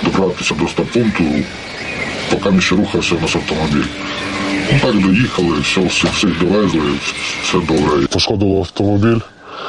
добратися до стаб-пункту, поки ми ще рухався у нас автомобіль. Так доїхали, всіх довезли, все добре. Пошкодило автомобіль,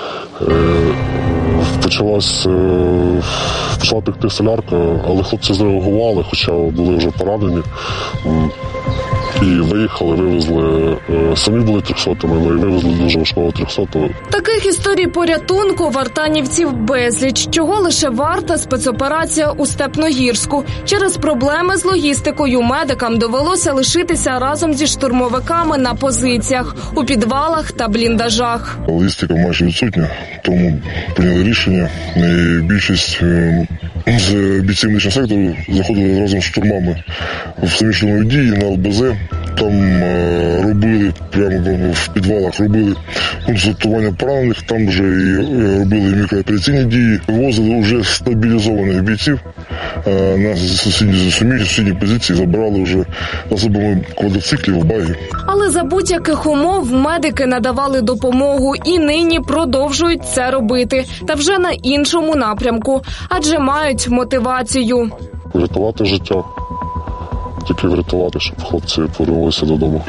почала пекти солярка, але хлопці зреагували, хоча були вже поранені. І виїхали, вивезли, самі були 300-ми, але вивезли дуже важкого 300-го. Таких історій порятунку вартанівців безліч, чого лише варта спецоперація у Степногірську. Через проблеми з логістикою медикам довелося лишитися разом зі штурмовиками на позиціях, у підвалах та бліндажах. Логістика майже відсутня, тому прийняли рішення. І більшість з бійців медичного сектору заходили разом з штурмами в самі штурмові дії на ЛБЗ. Там робили, прямо в підвалах робили консультування поранених, там вже і робили мікроопераційні дії, вивозили вже стабілізованих бійців на сусідні позиції, забирали вже засобами квадроциклів, баги. Але за будь-яких умов медики надавали допомогу і нині продовжують це робити. Та вже на іншому напрямку, адже мають мотивацію. Врятувати життя. Тільки врятувати, щоб хлопці повернулися додому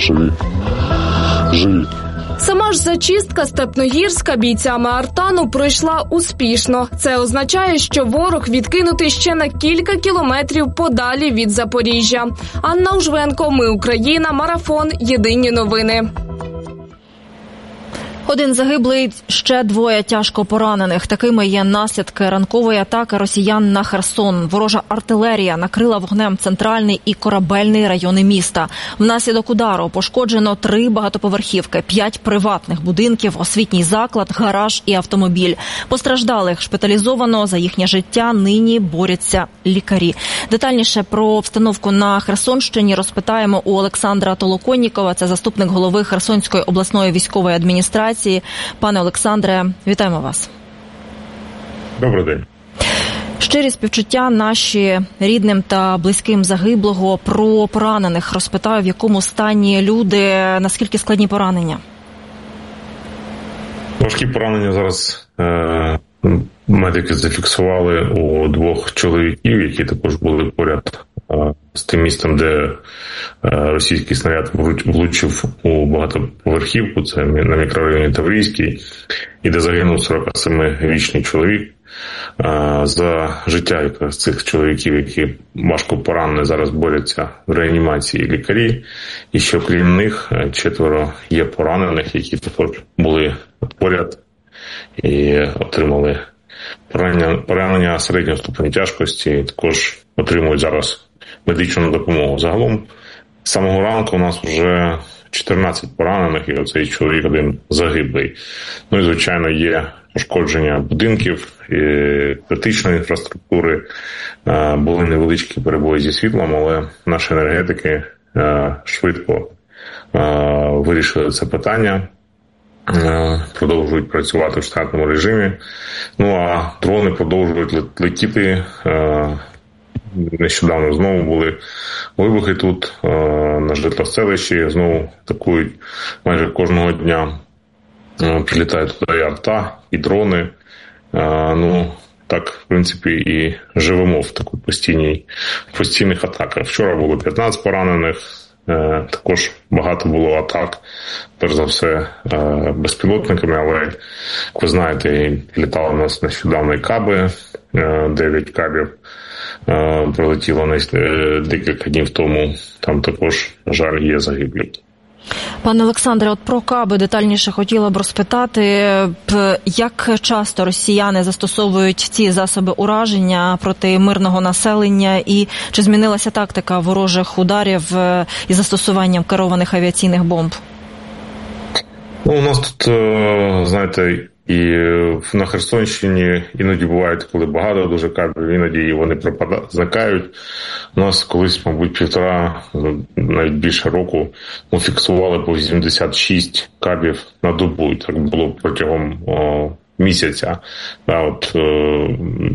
живі. Сама ж зачистка Степногірська бійцями Артану пройшла успішно. Це означає, що ворог відкинутий ще на кілька кілометрів подалі від Запоріжжя. Анна Ужвенко, Ми Україна, Марафон, Єдині новини. 1 загиблий, ще 2 тяжко поранених. Такими є наслідки ранкової атаки росіян на Херсон. Ворожа артилерія накрила вогнем центральний і корабельний райони міста. Внаслідок удару пошкоджено 3 багатоповерхівки, 5 приватних будинків, освітній заклад, гараж і автомобіль. Постраждалих шпиталізовано, за їхнє життя нині борються лікарі. Детальніше про обстановку на Херсонщині розпитаємо у Олександра Толоконнікова, це заступник голови Херсонської обласної військової адміністрації. Пане Олександре, вітаємо вас. Добрий день. Щирі співчуття наші рідним та близьким загиблого. Про поранених розпитаю, в якому стані люди, наскільки складні поранення? Важкі поранення зараз медики зафіксували у 2 чоловіків, які також були поряд з тим містом, де російський снаряд влучив у багатоповерхівку, це на мікрорайоні Таврійський, і де загинув 47-річний чоловік. За життя якраз цих чоловіків, які важко поранені, зараз борються в реанімації лікарі. І ще крім них 4 є поранених, які також були поряд і отримали поранення середнього ступеня тяжкості, і також отримують зараз медичну допомогу. Загалом з самого ранку у нас вже 14 поранених, і оцей чоловік 1 загиблий. Ну і, звичайно, є пошкодження будинків, і критичної інфраструктури, були невеличкі перебої зі світлом, але наші енергетики швидко вирішили це питання, продовжують працювати в штатному режимі. Ну а дрони продовжують летіти. Нещодавно знову були вибухи тут, на житлоселищі, знову атакують майже кожного дня. Прилітають туди і арта, і дрони. Ну, так, в принципі, і живемо в таку постійних атаках. Вчора було 15 поранених, також багато було атак, перш за все, безпілотниками, але, як ви знаєте, літали у нас нещодавно і каби, 9 кабів прилетіло декілька днів тому, там також, на жаль, є загиблі. Пане Олександре, от про каби детальніше хотіла б розпитати, як часто росіяни застосовують ці засоби ураження проти мирного населення, і чи змінилася тактика ворожих ударів із застосуванням керованих авіаційних бомб? Ну, у нас тут, знаєте, і на Херсонщині іноді бувають, коли багато дуже кабів, іноді вони зникають. У нас колись, мабуть, 1,5, навіть більше року, ми фіксували по 86 кабів на добу. І так було протягом місяця.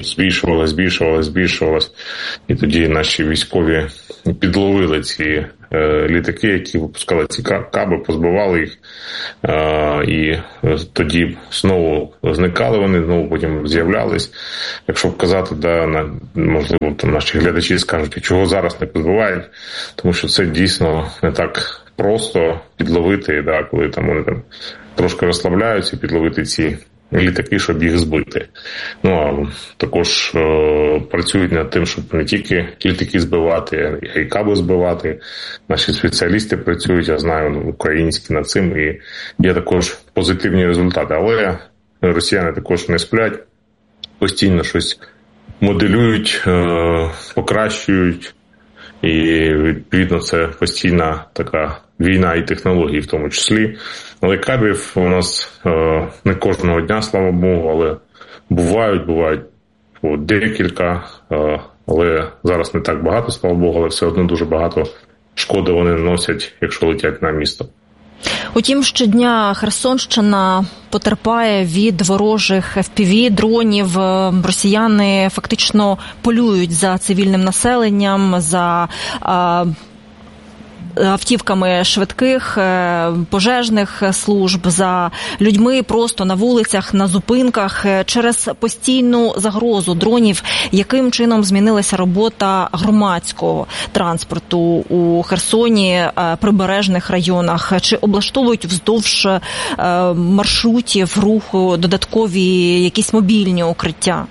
Збільшувалось. І тоді наші військові підловили ці літаки, які випускали ці каби, позбивали їх, і тоді знову зникали вони, знову потім з'являлись. Якщо вказати, можливо, там наші глядачі скажуть, чого зараз не позбивають, тому що це дійсно не так просто підловити, коли там вони там трошки розслабляються, підловити ці літаки, щоб їх збити. А також працюють над тим, щоб не тільки літаки збивати, а й каби збивати. Наші спеціалісти працюють, я знаю, українські над цим, і є також позитивні результати. Але росіяни також не сплять, постійно щось моделюють, покращують, і відповідно це постійна така війна і технології в тому числі. Але кабів у нас не кожного дня, слава Богу, але бувають по декілька, але зараз не так багато, слава Богу, але все одно дуже багато шкоди вони наносять, якщо летять на місто. Утім, щодня Херсонщина потерпає від ворожих FPV-дронів. Росіяни фактично полюють за цивільним населенням, за автівками швидких, пожежних служб, за людьми просто на вулицях, на зупинках через постійну загрозу дронів. Яким чином змінилася робота громадського транспорту у Херсоні, прибережних районах? Чи облаштовують вздовж маршрутів руху додаткові якісь мобільні укриття?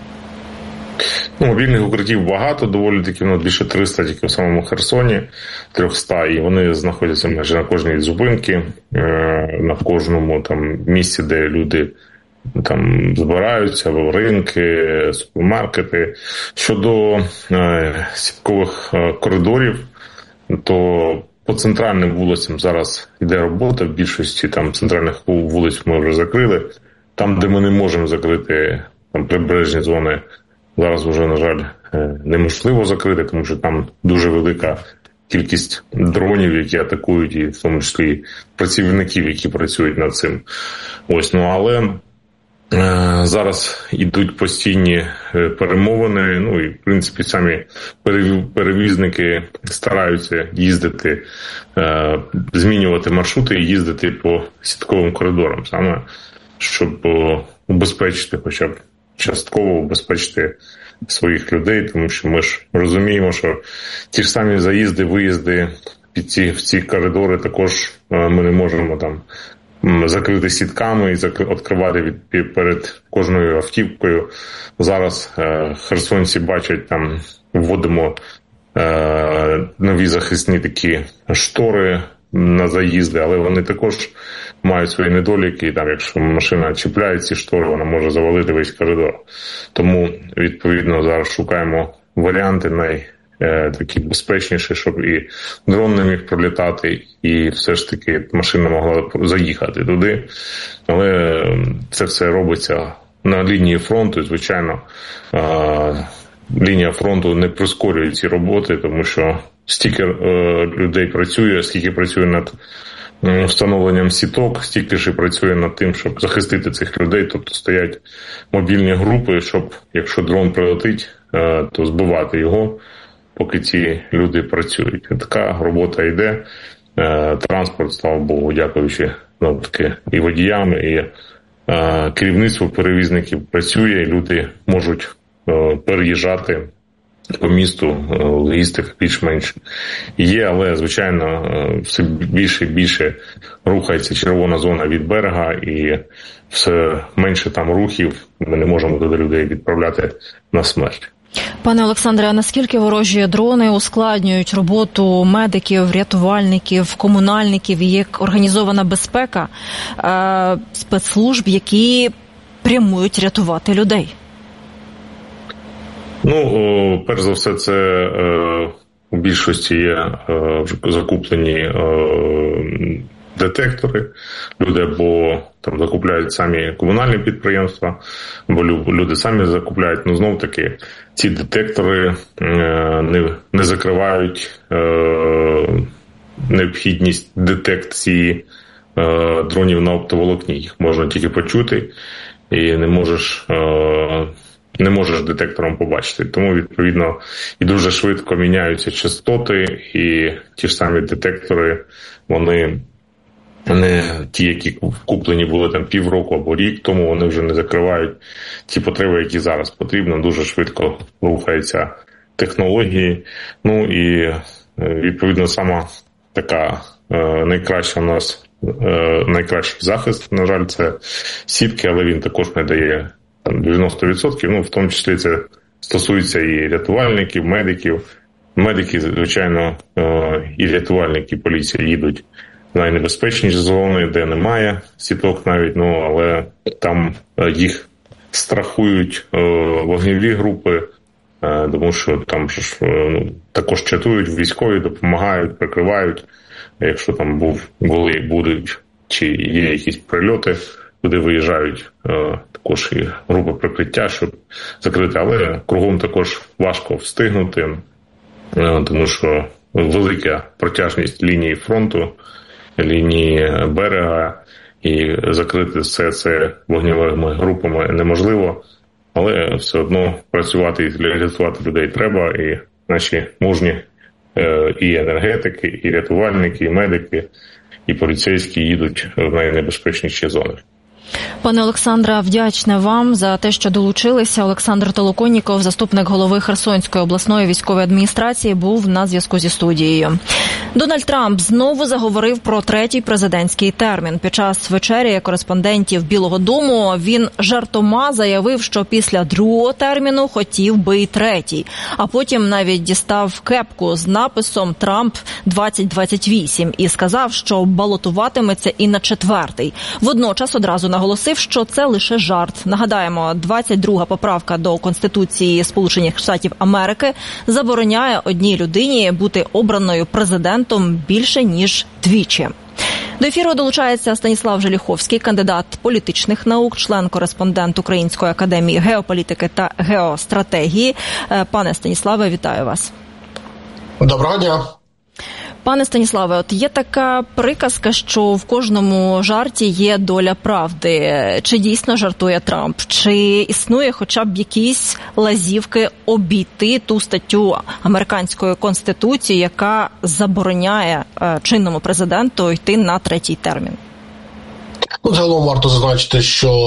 Мобільних укриттів багато, доволі таки, більше 300 тільки в самому Херсоні, 300, і вони знаходяться майже на кожній зупинці, на кожному там місці, де люди там збираються, або ринки, супермаркети. Щодо сіткових коридорів, то по центральним вулицям зараз йде робота, в більшості там центральних вулиць ми вже закрили. Там, де ми не можемо закрити там прибережні зони, зараз вже, на жаль, неможливо закрити, тому що там дуже велика кількість дронів, які атакують, і в тому числі працівників, які працюють над цим. Але зараз йдуть постійні перемовини, і, в принципі, самі перевізники стараються їздити, змінювати маршрути і їздити по сітковим коридорам, саме щоб убезпечити хоча б частково убезпечити своїх людей, тому що ми ж розуміємо, що ті ж самі заїзди, виїзди в ці коридори також ми не можемо там закрити сітками і відкривати перед кожною автівкою. Зараз херсонці бачать, там вводимо нові захисні такі штори на заїзди, але вони також мають свої недоліки, і там, якщо машина чіпляє ці штори, вона може завалити весь коридор. Тому, відповідно, зараз шукаємо варіанти такі безпечніші, щоб і дрон не міг пролітати, і все ж таки машина могла заїхати туди. Але це все робиться на лінії фронту, і, звичайно, лінія фронту не прискорює ці роботи, тому що стільки людей працює, скільки працює над встановленням сіток, стільки ж і працює над тим, щоб захистити цих людей. Тобто стоять мобільні групи, щоб, якщо дрон прилетить, то збивати його, поки ці люди працюють. І така робота йде. Транспорт, слава Богу, дякуючи і водіям, і керівництво перевізників працює, і люди можуть переїжджати по місту, логістика більш-менш є, але, звичайно, все більше і більше рухається червона зона від берега, і все менше там рухів, ми не можемо туди людей відправляти на смерть. Пане Олександре, а наскільки ворожі дрони ускладнюють роботу медиків, рятувальників, комунальників і як організована безпека спецслужб, які прямують рятувати людей? Перш за все, це у більшості є закуплені детектори. Люди або там закупляють самі комунальні підприємства, або люди самі закупляють. Знов-таки, ці детектори не закривають необхідність детекції дронів на оптоволокні. Їх можна тільки почути, і не можеш не можеш детектором побачити. Тому, відповідно, і дуже швидко міняються частоти, і ті ж самі детектори, вони не ті, які куплені були там півроку або рік тому, вони вже не закривають ті потреби, які зараз потрібно. Дуже швидко рухаються технології. Ну і, відповідно, сама така найкраща у нас, найкращий захист, на жаль, це сітки, але він також не дає 90%. Ну, в тому числі це стосується і рятувальників, медиків. Медики, звичайно, і рятувальники, і поліція їдуть в найнебезпечніші зони, де немає сіток навіть, ну, але там їх страхують вогневі групи, тому що там ж також чатують військові, допомагають, прикривають. Якщо там будуть чи є якісь прильоти, куди виїжджають також і групи прикриття, щоб закрити. Але кругом також важко встигнути, тому що велика протяжність лінії фронту, лінії берега, і закрити все це вогневими групами неможливо. Але все одно працювати і рятувати людей треба, і наші мужні і енергетики, і рятувальники, і медики, і поліцейські їдуть в найнебезпечніші зони. Пане Олександре, вдячна вам за те, що долучилися. Олександр Толоконніков, заступник голови Херсонської обласної військової адміністрації, був на зв'язку зі студією. Дональд Трамп знову заговорив про третій президентський термін. Під час вечері кореспондентів Білого дому він жартома заявив, що після другого терміну хотів би і третій. А потім навіть дістав кепку з написом «Трамп 2028» і сказав, що балотуватиметься і на четвертий. Водночас одразу наголосив, що це лише жарт. Нагадаємо, 22-га поправка до Конституції Сполучених Штатів Америки забороняє одній людині бути обраною президентом більше, ніж двічі. До ефіру долучається Станіслав Желіховський, кандидат політичних наук, член-кореспондент Української академії геополітики та геостратегії. Пане Станіславе, вітаю вас. Доброго дня. Пане Станіславе, от є така приказка, що в кожному жарті є доля правди. Чи дійсно жартує Трамп? Чи існує хоча б якісь лазівки обійти ту статтю американської конституції, яка забороняє чинному президенту йти на третій термін? Загалом варто зазначити,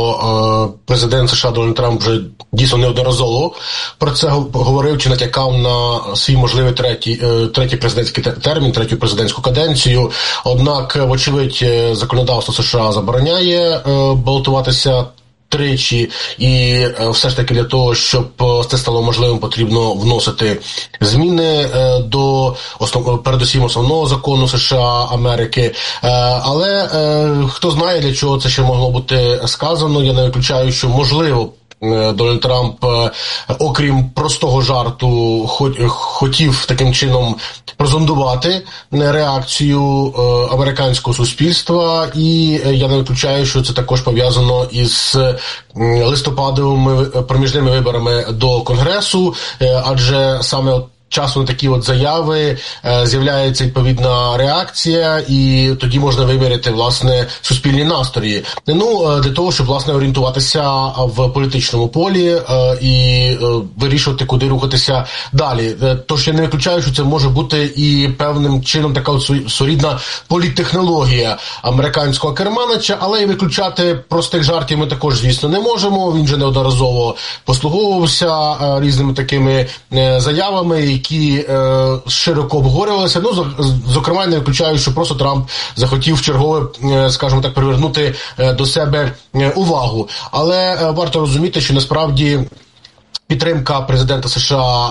що президент США Дональд Трамп вже дійсно неодноразово про це говорив чи натякав на свій можливий третій президентський термін, третю президентську каденцію. Однак, вочевидь, законодавство США забороняє балотуватися тричі, і все ж таки для того, щоб це стало можливим, потрібно вносити зміни до передусім основного закону США Америки. Але хто знає, для чого це ще могло бути сказано. Я не виключаю, що можливо Дональд Трамп, окрім простого жарту, хотів таким чином прозондувати реакцію американського суспільства, і я не виключаю, що це також пов'язано із листопадовими проміжними виборами до Конгресу, адже саме часом на такі от заяви з'являється відповідна реакція, і тоді можна виміряти, власне, суспільні настрої. Для того, щоб, власне, орієнтуватися в політичному полі і вирішувати, куди рухатися далі. Тож я не виключаю, що це може бути і певним чином така от солідна політтехнологія американського керманича, але і виключати простих жартів ми також, звісно, не можемо. Він вже неодноразово послуговувався різними такими заявами, які широко обговорювалися. Зокрема, не виключаю, що просто Трамп захотів чергове, скажімо так, привернути до себе увагу. Але варто розуміти, що насправді підтримка президента США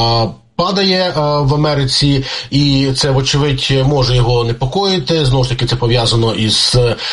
падає в Америці, і це, вочевидь, може його непокоїти. Знову ж таки, це пов'язано із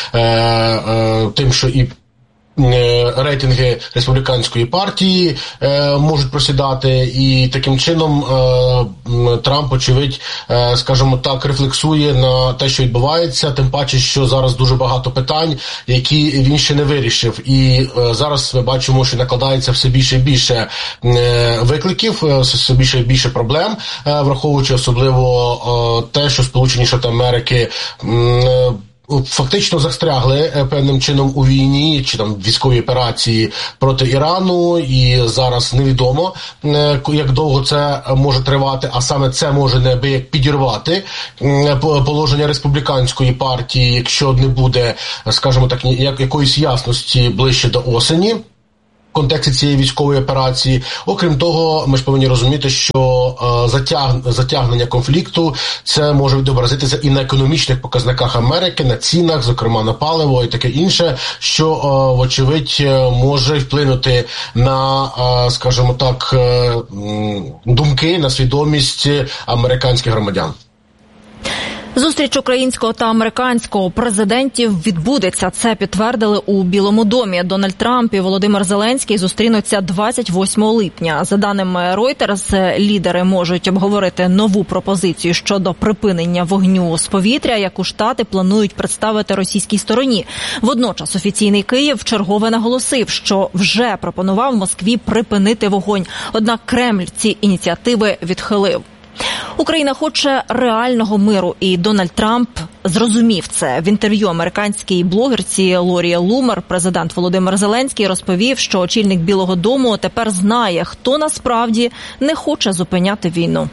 тим, що і рейтинги республіканської партії можуть просідати, і таким чином Трамп, очевидь, скажімо так, рефлексує на те, що відбувається, тим паче, що зараз дуже багато питань, які він ще не вирішив. І зараз ми бачимо, що накладається все більше і більше викликів, все більше і більше проблем, враховуючи особливо те, що Сполучені Штати Америки фактично застрягли певним чином у війні чи там військовій операції проти Ірану, і зараз невідомо, як довго це може тривати, а саме це може неабияк підірвати положення республіканської партії, якщо не буде, скажімо так, якоїсь ясності ближче до осені в контексті цієї військової операції. Окрім того, ми ж повинні розуміти, що затягнення конфлікту це може відобразитися і на економічних показниках Америки, на цінах, зокрема на паливо і таке інше, що, вочевидь, може вплинути на, скажімо так, думки, на свідомість американських громадян. Зустріч українського та американського президентів відбудеться. Це підтвердили у Білому домі. Дональд Трамп і Володимир Зеленський зустрінуться 28 липня. За даними Reuters, лідери можуть обговорити нову пропозицію щодо припинення вогню з повітря, яку Штати планують представити російській стороні. Водночас офіційний Київ вчергове наголосив, що вже пропонував Москві припинити вогонь. Однак Кремль ці ініціативи відхилив. Україна хоче реального миру, і Дональд Трамп зрозумів це. В інтерв'ю американській блогерці Лорі Лумер президент Володимир Зеленський розповів, що очільник Білого дому тепер знає, хто насправді не хоче зупиняти війну.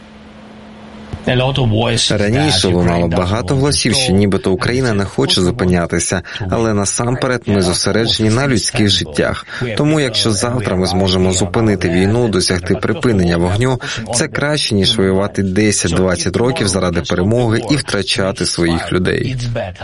Раніше лунало багато голосів, що нібито Україна не хоче зупинятися, але насамперед ми зосереджені на людських життях. Тому якщо завтра ми зможемо зупинити війну, досягти припинення вогню, це краще, ніж воювати 10-20 років заради перемоги і втрачати своїх людей.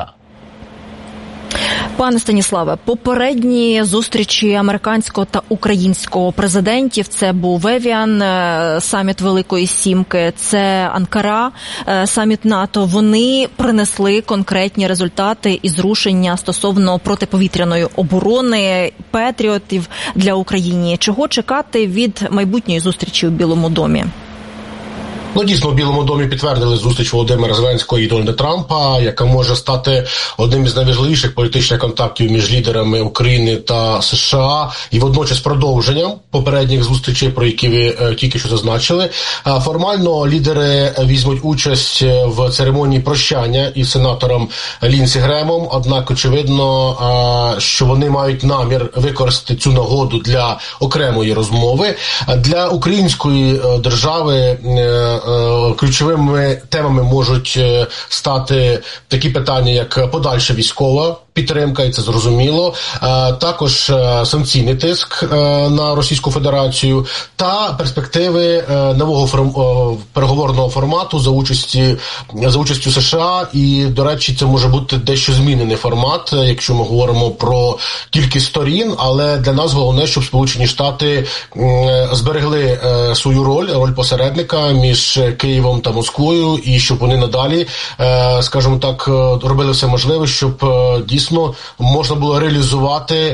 Пане Станіславе, попередні зустрічі американського та українського президентів – це був Евіан, саміт Великої Сімки, це Анкара, саміт НАТО. Вони принесли конкретні результати і зрушення стосовно протиповітряної оборони, патріотів для України. Чого чекати від майбутньої зустрічі у Білому домі? Дійсно, у Білому домі підтвердили зустріч Володимира Зеленського і Дональда Трампа, яка може стати одним із найважливіших політичних контактів між лідерами України та США, і водночас продовженням попередніх зустрічей, про які ви тільки що зазначили. Формально лідери візьмуть участь в церемонії прощання із сенатором Лінсі Гремом, однак очевидно, що вони мають намір використати цю нагоду для окремої розмови. Для української держави ключовими темами можуть стати такі питання, як подальша військова підтримка, і це зрозуміло, також санкційний тиск на Російську Федерацію та перспективи нового переговорного формату за участю США. І, до речі, це може бути дещо змінений формат, якщо ми говоримо про кількість сторін, але для нас головне, щоб Сполучені Штати зберегли свою роль посередника між Києвом та Москвою, і щоб вони надалі, скажімо так, робили все можливе, щоб дійсно можна було реалізувати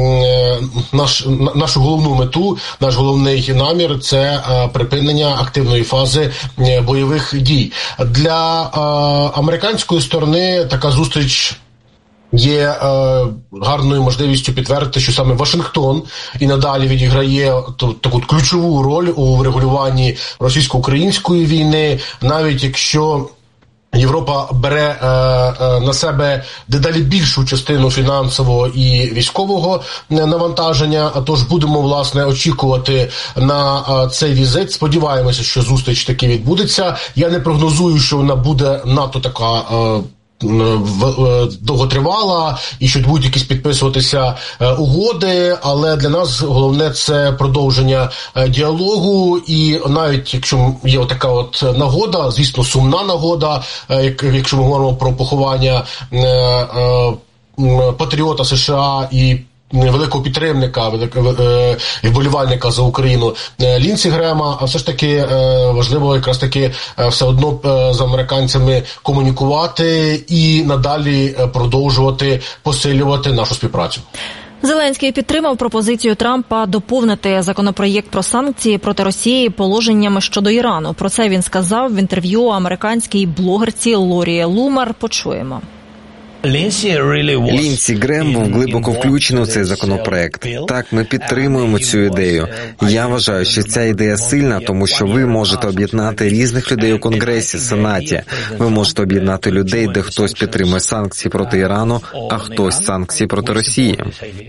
нашу головну мету, наш головний намір – це припинення активної фази бойових дій. Для американської сторони така зустріч є гарною можливістю підтвердити, що саме Вашингтон і надалі відіграє таку ключову роль у врегулюванні російсько-української війни, навіть якщо Європа бере на себе дедалі більшу частину фінансового і військового навантаження, тож будемо, власне, очікувати на цей візит. Сподіваємося, що зустріч таки відбудеться. Я не прогнозую, що вона буде надто така довготривала і що будуть якісь підписуватися угоди, але для нас головне – це продовження діалогу, і навіть якщо є така от нагода, звісно, сумна нагода, якщо ми говоримо про поховання патріота США і великого підтримника, вболівальника за Україну Лінсі Грема, а все ж таки важливо якраз таки все одно з американцями комунікувати і надалі продовжувати посилювати нашу співпрацю. Зеленський підтримав пропозицію Трампа доповнити законопроєкт про санкції проти Росії положеннями щодо Ірану. Про це він сказав в інтерв'ю американській блогерці Лорі Лумер. Почуємо. Лінсі Грем був глибоко включений у цей законопроект. Так, ми підтримуємо цю ідею. Я вважаю, що ця ідея сильна, тому що ви можете об'єднати різних людей у Конгресі, Сенаті. Ви можете об'єднати людей, де хтось підтримує санкції проти Ірану, а хтось санкції проти Росії.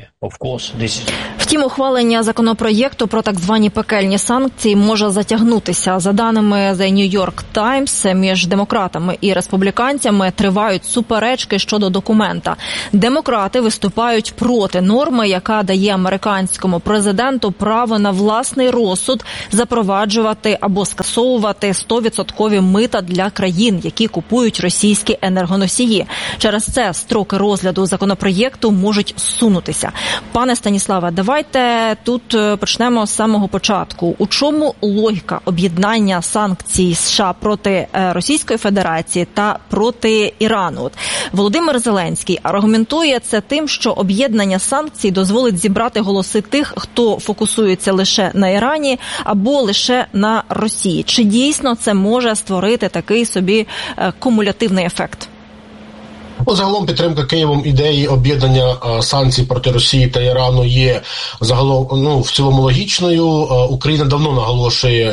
Втім, ухвалення законопроєкту про так звані пекельні санкції може затягнутися. За даними The New York Times, між демократами і республіканцями тривають суперечки щодо документа. Демократи виступають проти норми, яка дає американському президенту право на власний розсуд запроваджувати або скасовувати 100% мита для країн, які купують російські енергоносії. Через це строки розгляду законопроєкту можуть зсунутися. Пане Станіславе, давайте тут почнемо з самого початку. У чому логіка об'єднання санкцій США проти Російської Федерації та проти Ірану? От Володимир Зеленський аргументує це тим, що об'єднання санкцій дозволить зібрати голоси тих, хто фокусується лише на Ірані або лише на Росії. Чи дійсно це може створити такий собі кумулятивний ефект? Загалом підтримка Києвом ідеї об'єднання санкцій проти Росії та Ірану є загалом в цілому логічною. Україна давно наголошує,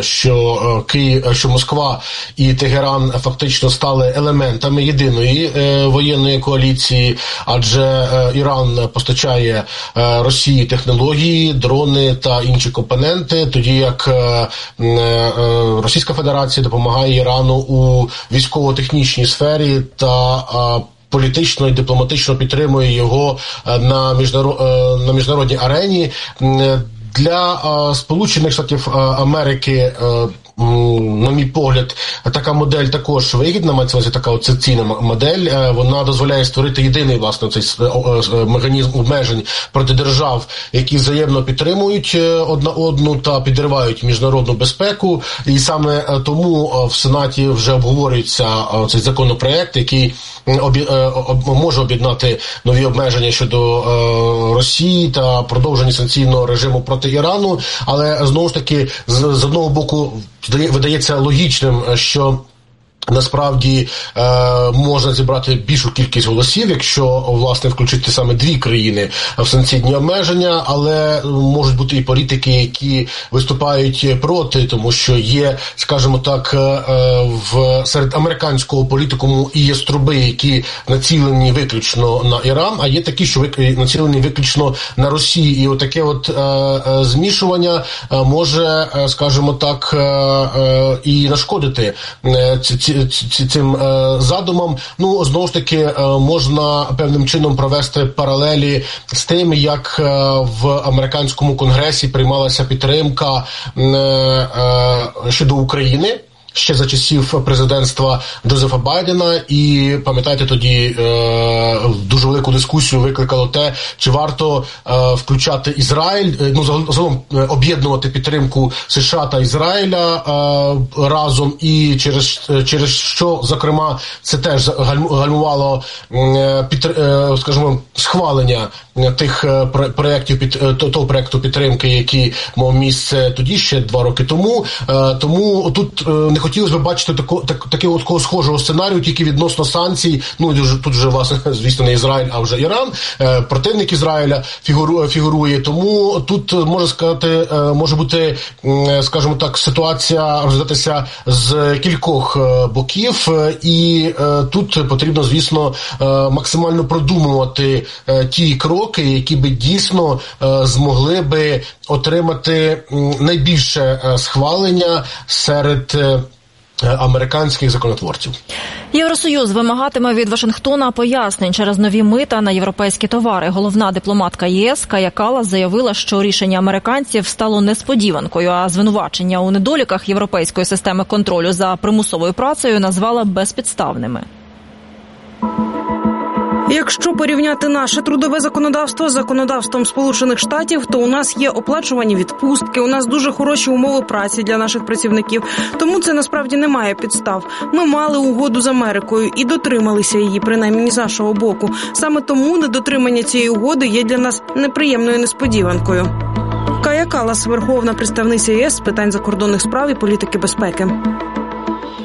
що Москва і Тегеран фактично стали елементами єдиної воєнної коаліції, адже Іран постачає Росії технології, дрони та інші компоненти, тоді як Російська Федерація допомагає Ірану у військово-технічній сфері та політично і дипломатично підтримує його на міжнародній арені. Для Сполучених Штатів Америки, на мій погляд, така модель також вигідна, мається така оцепційна модель. Вона дозволяє створити єдиний, власне, цей механізм обмежень проти держав, які взаємно підтримують одна одну та підривають міжнародну безпеку. І саме тому в Сенаті вже обговорюється цей законопроект, який може об'єднати нові обмеження щодо Росії та продовження санкційного режиму проти Ірану. Але, знову ж таки, з одного боку, видається логічним, що насправді можна зібрати більшу кількість голосів, якщо, власне, включити саме дві країни в санкційні обмеження, але можуть бути і політики, які виступають проти, тому що є, скажімо так, серед американського політикуму і є струби, які націлені виключно на Іран, а є такі, що націлені виключно на Росію. І отаке змішування може, скажімо так, і нашкодити цим задумам. Знову ж таки, можна певним чином провести паралелі з тим, як в американському конгресі приймалася підтримка щодо України ще за часів президентства Джозефа Байдена, і, пам'ятаєте, тоді дуже велику дискусію викликало те, чи варто включати Ізраїль, загалом об'єднувати підтримку США та Ізраїля разом, і через що, зокрема, це теж гальмувало, скажімо, схвалення тих того проекту підтримки, який мав місце тоді, ще 2 роки тому. Тому тут не хотілося б бачити такого схожого сценарію, тільки відносно санкцій. Тут вже, власне, звісно, не Ізраїль, а вже Іран. Противник Ізраїля фігурує. Тому тут, можна сказати, може бути, скажімо так, ситуація розглядатися з кількох боків. І тут потрібно, звісно, максимально продумувати ті кроки, які би дійсно змогли би отримати найбільше схвалення серед американських законотворців. Євросоюз вимагатиме від Вашингтона пояснень через нові мита на європейські товари. Головна дипломатка ЄС Кая Каллас заявила, що рішення американців стало несподіванкою, а звинувачення у недоліках європейської системи контролю за примусовою працею назвала безпідставними. Якщо порівняти наше трудове законодавство з законодавством Сполучених Штатів, то у нас є оплачувані відпустки, у нас дуже хороші умови праці для наших працівників, тому це насправді не має підстав. Ми мали угоду з Америкою і дотрималися її, принаймні з нашого боку. Саме тому недотримання цієї угоди є для нас неприємною несподіванкою. Кая Каллас, верховна представниця ЄС з питань закордонних справ і політики безпеки.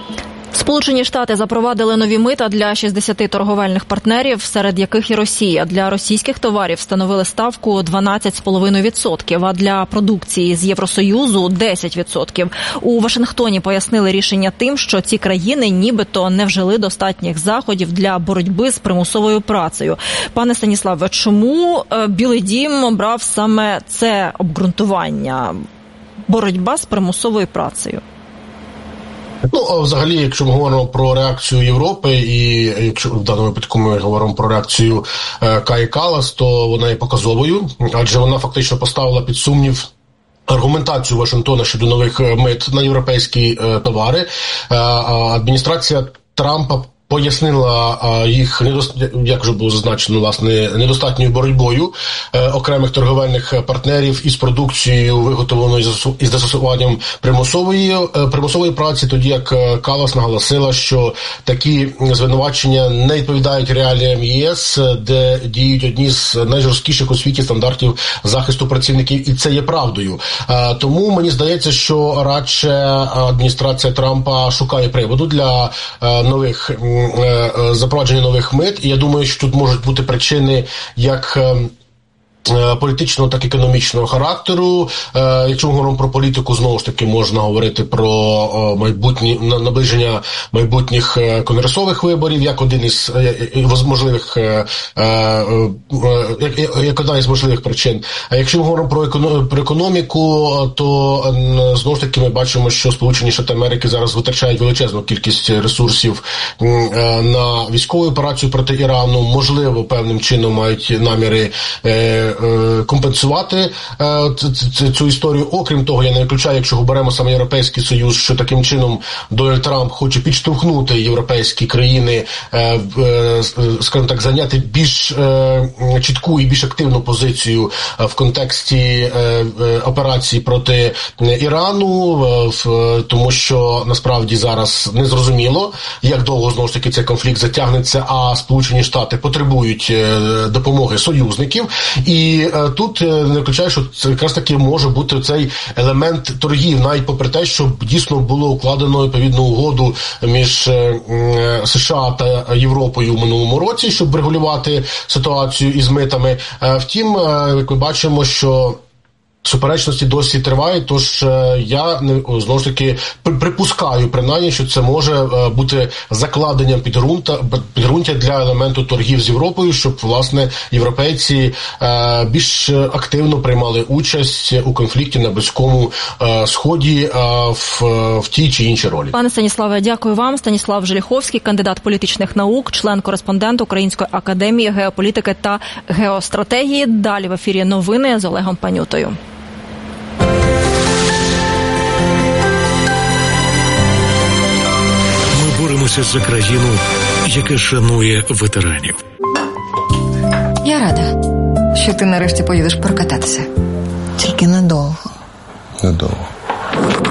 Сполучені Штати запровадили нові мита для 60 торговельних партнерів, серед яких і Росія. Для російських товарів встановили ставку 12,5%, а для продукції з Євросоюзу – 10%. У Вашингтоні пояснили рішення тим, що ці країни нібито не вжили достатніх заходів для боротьби з примусовою працею. Пане Станіславе, чому Білий дім обрав саме це обґрунтування – боротьба з примусовою працею? Взагалі, якщо ми говоримо про реакцію Європи, і якщо в даному випадку ми говоримо про реакцію Каї Каллас, то вона є показовою, адже вона фактично поставила під сумнів аргументацію Вашингтона щодо нових мит на європейські товари. Адміністрація Трампа пояснила їх, як вже було зазначено, власне, недостатньою боротьбою окремих торговельних партнерів із продукцією, виготовленою із застосуванням примусової праці, тоді як Каллас наголосила, що такі звинувачення не відповідають реаліям ЄС, де діють одні з найжорсткіших у світі стандартів захисту працівників, і це є правдою. Тому мені здається, що радше адміністрація Трампа шукає приводу для запровадження нових мит, і я думаю, що тут можуть бути причини як політичного, так і економічного характеру. Якщо ми говоримо про політику, знову ж таки можна говорити про наближення майбутніх конгресових виборів, як одна із можливих причин. А якщо ми говоримо про економіку, то знову ж таки ми бачимо, що Сполучені Штати Америки зараз витрачають величезну кількість ресурсів на військову операцію проти Ірану, можливо, певним чином мають наміри компенсувати цю історію. Окрім того, я не виключаю, якщо беремо саме Європейський Союз, що таким чином Дональд Трамп хоче підштовхнути європейські країни, скажімо так, зайняти більш чітку і більш активну позицію в контексті операції проти Ірану, тому що насправді зараз не зрозуміло, як довго знову ж таки цей конфлікт затягнеться, а Сполучені Штати потребують допомоги союзників. І тут не виключаю, що це якраз таки може бути цей елемент торгів, навіть попри те, що дійсно було укладено відповідну угоду між США та Європою в минулому році, щоб регулювати ситуацію із митами. Втім, як ми бачимо, що суперечності досі тривають, тож я знову ж таки припускаю, принаймні, що це може бути закладенням підґрунтя для елементу торгів з Європою, щоб, власне, європейці більш активно приймали участь у конфлікті на Близькому Сході в тій чи іншій ролі. Пане Станіславе, дякую вам. Станіслав Желіховський, кандидат політичних наук, член-кореспондент Української академії геополітики та геостратегії. Далі в ефірі новини з Олегом Панютою. Боремося за країну, яка шанує ветеранів. Я рада, що ти нарешті поїдеш прокататися. Тільки недовго. Недовго.